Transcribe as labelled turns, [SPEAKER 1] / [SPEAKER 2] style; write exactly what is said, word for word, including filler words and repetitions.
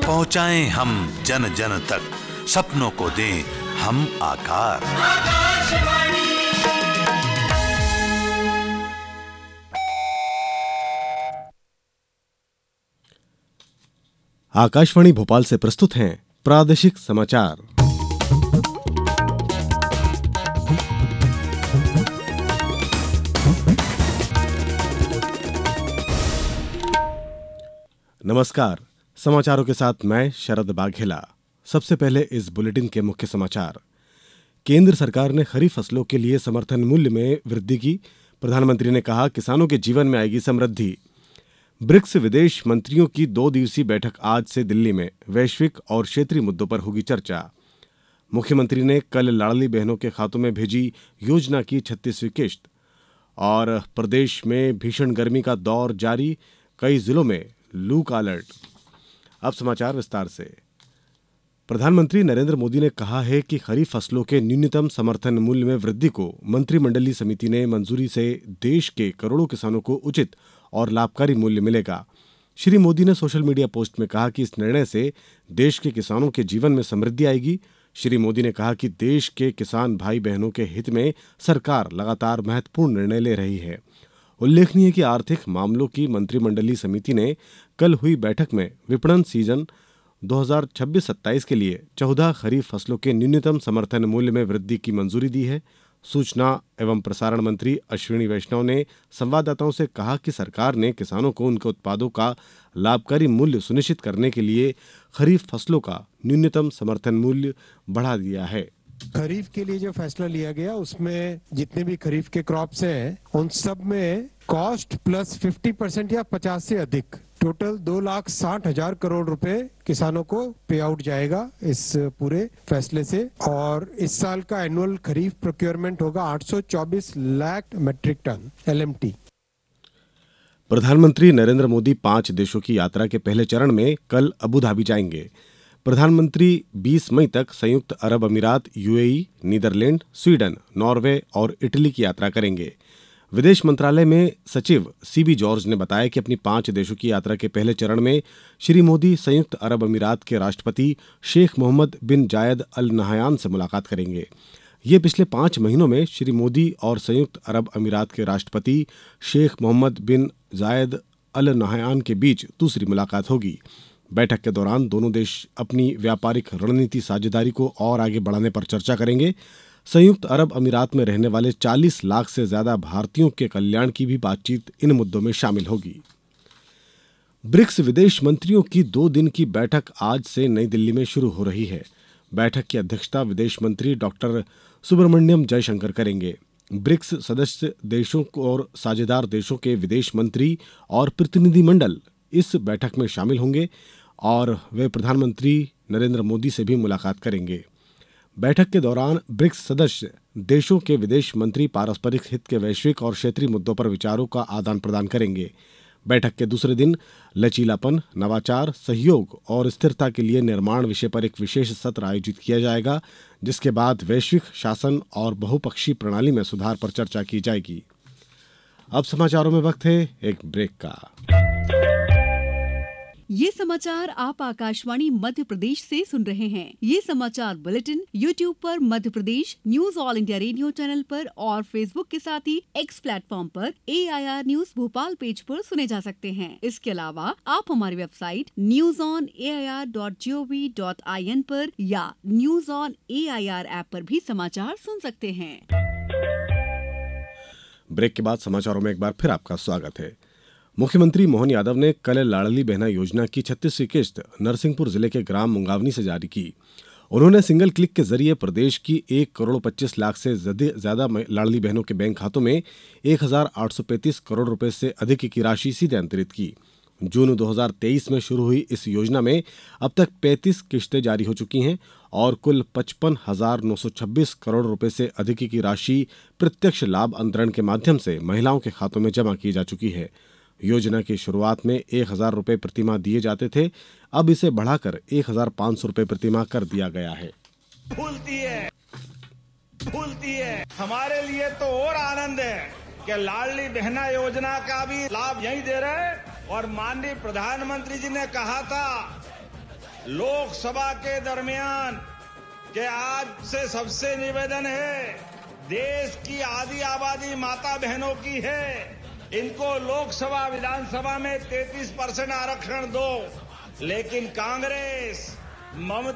[SPEAKER 1] पहुंचाएं हम जन जन तक, सपनों को दें हम आकार।
[SPEAKER 2] आकाशवाणी भोपाल से प्रस्तुत हैं प्रादेशिक समाचार। नमस्कार, समाचारों के साथ मैं शरद बाघेला। सबसे पहले इस बुलेटिन के मुख्य समाचार। केंद्र सरकार ने खरीफ फसलों के लिए समर्थन मूल्य में वृद्धि की। प्रधानमंत्री ने कहा, किसानों के जीवन में आएगी समृद्धि। ब्रिक्स विदेश मंत्रियों की दो दिवसीय बैठक आज से दिल्ली में वैश्विक और क्षेत्रीय मुद्दों पर होगी चर्चा। मुख्यमंत्री ने कल लाडली बहनों के खातों में भेजी योजना की छत्तीसवीं किश्त। और प्रदेश में भीषण गर्मी का दौर जारी, कई जिलों में लू का अलर्ट। अब समाचार विस्तार से। प्रधानमंत्री नरेंद्र मोदी ने कहा है कि खरीफ फसलों के न्यूनतम समर्थन मूल्य में वृद्धि को मंत्रिमंडलीय समिति ने मंजूरी से देश के करोड़ों किसानों को उचित और लाभकारी मूल्य मिलेगा। श्री मोदी ने सोशल मीडिया पोस्ट में कहा कि इस निर्णय से देश के किसानों के जीवन में समृद्धि आएगी। श्री मोदी ने कहा कि देश के किसान भाई बहनों के हित में सरकार लगातार महत्वपूर्ण निर्णय ले रही है। उल्लेखनीय है कि आर्थिक मामलों की मंत्रिमंडलीय समिति ने कल हुई बैठक में विपणन सीजन दो हज़ार छब्बीस सत्ताईस के लिए चौदह खरीफ फसलों के न्यूनतम समर्थन मूल्य में वृद्धि की मंजूरी दी है। सूचना एवं प्रसारण मंत्री अश्विनी वैष्णव ने संवाददाताओं से कहा कि सरकार ने किसानों को उनके उत्पादों का लाभकारी मूल्य सुनिश्चित करने के लिए खरीफ फसलों का न्यूनतम समर्थन मूल्य बढ़ा दिया है।
[SPEAKER 3] खरीफ के लिए जो फैसला लिया गया उसमें जितने भी खरीफ के क्रॉप्स हैं उन सब में कॉस्ट प्लस पचास परसेंट या पचास से अधिक टोटल दो लाख साठ हजार करोड़ रुपए किसानों को पे आउट जाएगा इस पूरे फैसले से। और इस साल का एनुअल खरीफ प्रोक्योरमेंट होगा आठ सौ चौबीस lakh metric ton L M T.
[SPEAKER 2] प्रधानमंत्री नरेंद्र मोदी पांच देशों की यात्रा के पहले चरण में कल अबू धाबी जाएंगे। प्रधानमंत्री बीस मई तक संयुक्त अरब अमीरात, यूएई, नीदरलैंड, स्वीडन, नॉर्वे और इटली की यात्रा करेंगे। विदेश मंत्रालय में सचिव सीबी जॉर्ज ने बताया कि अपनी पांच देशों की यात्रा के पहले चरण में श्री मोदी संयुक्त अरब अमीरात के राष्ट्रपति शेख मोहम्मद बिन जायद अल नहयान से मुलाकात करेंगे। ये पिछले पांच महीनों में श्री मोदी और संयुक्त अरब अमीरात के राष्ट्रपति शेख मोहम्मद बिन जायद अल नहयान के बीच दूसरी मुलाकात होगी। बैठक के दौरान दोनों देश अपनी व्यापारिक रणनीति साझेदारी को और आगे बढ़ाने पर चर्चा करेंगे। संयुक्त अरब अमीरात में रहने वाले चालीस लाख से ज्यादा भारतीयों के कल्याण की भी बातचीत इन मुद्दों में शामिल होगी। ब्रिक्स विदेश मंत्रियों की दो दिन की बैठक आज से नई दिल्ली में शुरू हो रही है। बैठक की अध्यक्षता विदेश मंत्री डॉक्टर सुब्रमण्यम जयशंकर करेंगे। ब्रिक्स सदस्य देशों और साझेदार देशों के विदेश मंत्री और प्रतिनिधिमंडल इस बैठक में शामिल होंगे और वे प्रधानमंत्री नरेंद्र मोदी से भी मुलाकात करेंगे। बैठक के दौरान ब्रिक्स सदस्य देशों के विदेश मंत्री पारस्परिक हित के वैश्विक और क्षेत्रीय मुद्दों पर विचारों का आदान प्रदान करेंगे। बैठक के दूसरे दिन लचीलापन, नवाचार, सहयोग और स्थिरता के लिए निर्माण विषय पर एक विशेष सत्र आयोजित किया जाएगा, जिसके बाद वैश्विक शासन और बहुपक्षीय प्रणाली में सुधार पर चर्चा की जाएगी। अब समाचारों में वक्त है एक ब्रेक का।
[SPEAKER 4] ये समाचार आप आकाशवाणी मध्य प्रदेश से सुन रहे हैं। ये समाचार बुलेटिन यूट्यूब पर Madhya Pradesh news all India radio channel पर और फेसबुक के साथ ही एक्स प्लेटफॉर्म पर ए I R news Bhopal page पर सुने जा सकते हैं। इसके अलावा आप हमारी website news on A I R dot G O V dot I N पर या news on A I R app पर भी समाचार सुन सकते हैं।
[SPEAKER 2] ब्रेक के बाद समाचारों में एक बार फिर आपका स्वागत है। मुख्यमंत्री मोहन यादव ने कल लाडली बहना योजना की छत्तीसवीं किश्त नरसिंहपुर जिले के ग्राम मुंगावनी से जारी की। उन्होंने सिंगल क्लिक के जरिए प्रदेश की एक करोड़ पच्चीस लाख से ज्यादा लाडली बहनों के बैंक खातों में एक हजार आठ सौ पैंतीस करोड़ रुपए से अधिक की राशि सीधे अंतरित की। जून दो हज़ार तेईस में शुरू हुई इस योजना में अब तक पैंतीस किश्तें जारी हो चुकी हैं और कुल पचपन हजार नौ सौ छब्बीस करोड़ रुपए से अधिक की राशि प्रत्यक्ष लाभ अंतरण के माध्यम से महिलाओं के खातों में जमा की जा चुकी है। योजना की शुरुआत में एक हजार रुपए प्रतिमाह दिए जाते थे, अब इसे बढ़ाकर एक हजार पाँच सौ रुपए प्रतिमाह कर दिया गया है।
[SPEAKER 5] फूलती है फूलती है हमारे लिए तो और आनंद है कि लाडली बहना योजना का भी लाभ यही दे रहे हैं। और माननीय प्रधानमंत्री जी ने कहा था लोकसभा के दरमियान कि आज से सबसे निवेदन है, देश की आधी आबादी माता बहनों की है, इनको लोकसभा विधानसभा में तैंतीस परसेंट आरक्षण दो। लेकिन कांग्रेस ममता